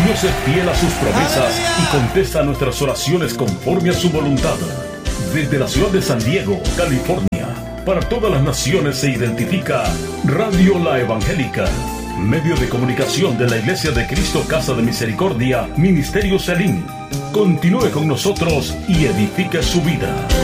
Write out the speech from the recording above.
Dios es fiel a sus promesas y contesta nuestras oraciones conforme a su voluntad. Desde la ciudad de San Diego, California, para todas las naciones se identifica Radio La Evangélica, medio de comunicación de la Iglesia de Cristo Casa de Misericordia, Ministerio Selim. Continúe con nosotros y edifique su vida.